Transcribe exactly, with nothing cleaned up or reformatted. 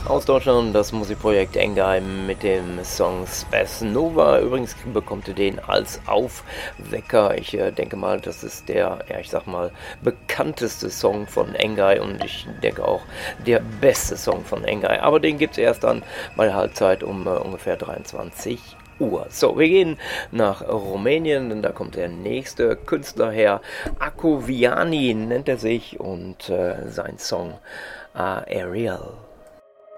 Aus Deutschland das Musikprojekt Engheim mit dem Song Space Nova. Übrigens bekommt ihr den als Aufwecker. Ich äh, denke mal, das ist der, ja ich sag mal, bekannteste Song von Engheim und ich denke auch der beste Song von Engheim. Aber den gibt es erst dann bei der Halbzeit um äh, ungefähr dreiundzwanzig Uhr. So, wir gehen nach Rumänien, denn da kommt der nächste Künstler her. Ako Viani nennt er sich und äh, sein Song uh, Ariel.